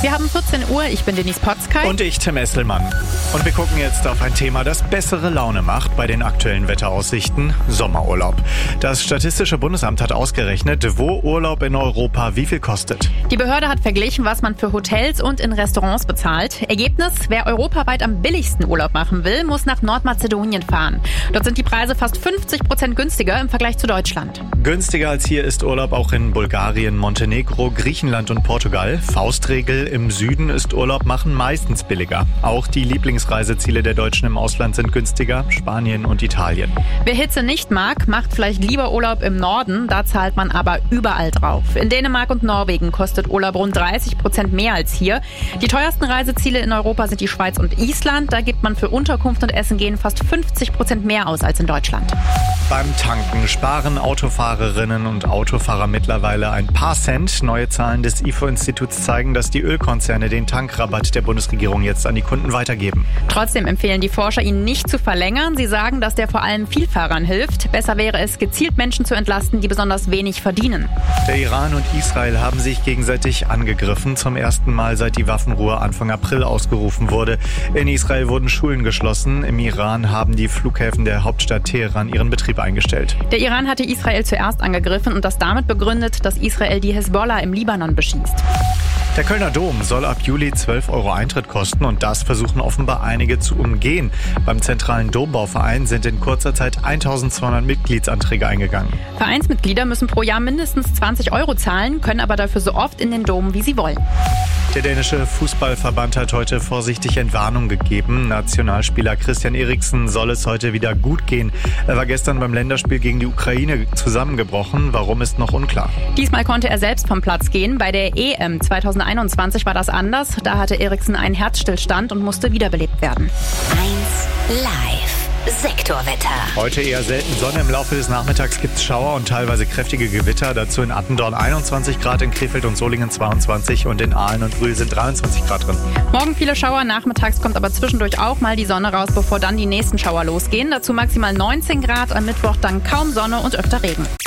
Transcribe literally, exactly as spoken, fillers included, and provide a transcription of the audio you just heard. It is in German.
Wir haben vierzehn Uhr, ich bin Denise Potzkei. Und ich, Tim Esselmann. Und wir gucken jetzt auf ein Thema, das bessere Laune macht bei den aktuellen Wetteraussichten: Sommerurlaub. Das Statistische Bundesamt hat ausgerechnet, wo Urlaub in Europa wie viel kostet. Die Behörde hat verglichen, was man für Hotels und in Restaurants bezahlt. Ergebnis: Wer europaweit am billigsten Urlaub machen will, muss nach Nordmazedonien fahren. Dort sind die Preise fast fünfzig Prozent günstiger im Vergleich zu Deutschland. Günstiger als hier ist Urlaub auch in Bulgarien, Montenegro, Griechenland und Portugal. Faustregel: Im Süden ist Urlaub machen meistens billiger. Auch die Lieblingsreiseziele der Deutschen im Ausland sind günstiger: Spanien und Italien. Wer Hitze nicht mag, macht vielleicht lieber Urlaub im Norden. Da zahlt man aber überall drauf. In Dänemark und Norwegen kostet Urlaub rund dreißig Prozent mehr als hier. Die teuersten Reiseziele in Europa sind die Schweiz und Island. Da gibt man für Unterkunft und Essen gehen fast fünfzig Prozent mehr aus als in Deutschland. Beim Tanken sparen Autofahrerinnen und Autofahrer mittlerweile ein paar Cent. Neue Zahlen des I F O-Instituts zeigen, dass die Ölkonzerne den Tankrabatt der Bundesregierung jetzt an die Kunden weitergeben. Trotzdem empfehlen die Forscher, ihn nicht zu verlängern. Sie sagen, dass der vor allem Vielfahrern hilft. Besser wäre es, gezielt Menschen zu entlasten, die besonders wenig verdienen. Der Iran und Israel haben sich gegenseitig angegriffen. Zum ersten Mal seit die Waffenruhe Anfang April ausgerufen wurde. In Israel wurden Schulen geschlossen. Im Iran haben die Flughäfen der Hauptstadt Teheran ihren Betrieb eingestellt. Der Iran hatte Israel zuerst angegriffen und das damit begründet, dass Israel die Hezbollah im Libanon beschießt. Der Kölner Dom soll ab Juli zwölf Euro Eintritt kosten und das versuchen offenbar einige zu umgehen. Beim Zentralen Dombauverein sind in kurzer Zeit eintausendzweihundert Mitgliedsanträge eingegangen. Vereinsmitglieder müssen pro Jahr mindestens zwanzig Euro zahlen, können aber dafür so oft in den Dom, wie sie wollen. Der dänische Fußballverband hat heute vorsichtig Entwarnung gegeben. Nationalspieler Christian Eriksen soll es heute wieder gut gehen. Er war gestern beim Länderspiel gegen die Ukraine zusammengebrochen. Warum, ist noch unklar. Diesmal konnte er selbst vom Platz gehen. Bei der E M zweitausendeinundzwanzig war das anders. Da hatte Eriksen einen Herzstillstand und musste wiederbelebt werden. eins live. Sektorwetter. Heute eher selten Sonne. Im Laufe des Nachmittags gibt es Schauer und teilweise kräftige Gewitter. Dazu in Attendorn einundzwanzig Grad, in Krefeld und Solingen zweiundzwanzig und in Aalen und Brühl sind dreiundzwanzig Grad drin. Morgen viele Schauer, nachmittags kommt aber zwischendurch auch mal die Sonne raus, bevor dann die nächsten Schauer losgehen. Dazu maximal neunzehn Grad, am Mittwoch dann kaum Sonne und öfter Regen.